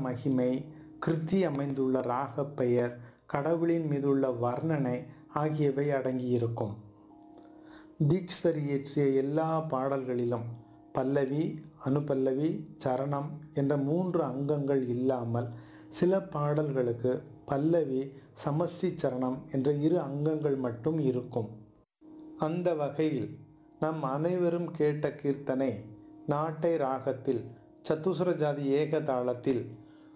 மகிமை, கிருத்தி அமைந்துள்ள ராகப் பெயர், கடவுளின் மீதுள்ள வர்ணனை ஆகியவை அடங்கியிருக்கும். தீக்ஷிதர் இயற்றிய எல்லா பாடல்களிலும் பல்லவி, அனுபல்லவி, சரணம் என்ற 3 அங்கங்கள் இல்லாமல் சில பாடல்களுக்கு பல்லவி, சமஷ்டி சரணம் என்ற 2 அங்கங்கள் மட்டும் இருக்கும். அந்த வகையில் நம் அனைவரும் கேட்ட கீர்த்தனை நாட்டை ராகத்தில் சத்துஸ்ர ஜாதி ஏகதாளத்தில்